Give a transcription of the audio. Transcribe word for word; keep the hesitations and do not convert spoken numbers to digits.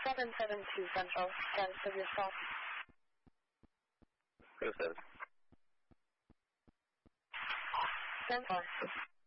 seven seven two Central, status of your stop. Go seven. Stand by.